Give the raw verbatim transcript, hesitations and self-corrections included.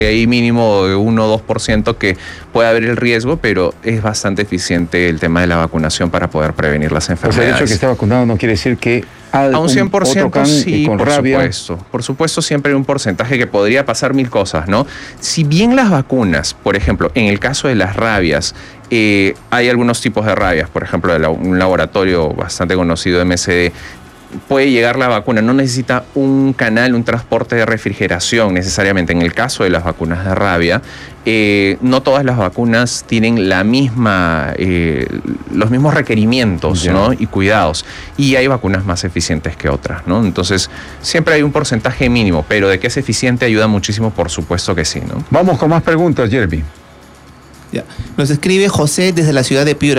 Ahí mínimo de uno o dos por ciento que puede haber el riesgo, pero es bastante eficiente el tema de la vacunación para poder prevenir las enfermedades. O sea, el hecho de que esté vacunado no quiere decir que a un cien por ciento otro can sí, con por rabia. supuesto. Por supuesto, siempre hay un porcentaje que podría pasar mil cosas, ¿no? Si bien las vacunas, por ejemplo, en el caso de las rabias, eh, hay algunos tipos de rabias, por ejemplo, de un laboratorio bastante conocido de M S D, puede llegar la vacuna, no necesita un canal, un transporte de refrigeración necesariamente. En el caso de las vacunas de rabia, eh, no todas las vacunas tienen la misma, eh, los mismos requerimientos, yeah. ¿no? y cuidados. Y hay vacunas más eficientes que otras, ¿no? Entonces, siempre hay un porcentaje mínimo, pero de que es eficiente ayuda muchísimo, por supuesto que sí, ¿no? Vamos con más preguntas, Jeremy. Ya. Nos escribe José desde la ciudad de Piura.